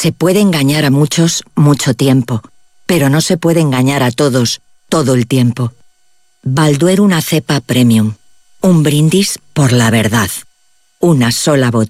Se puede engañar a muchos mucho tiempo, pero no se puede engañar a todos todo el tiempo. Balduero, una cepa premium. Un brindis por la verdad. Una sola botella.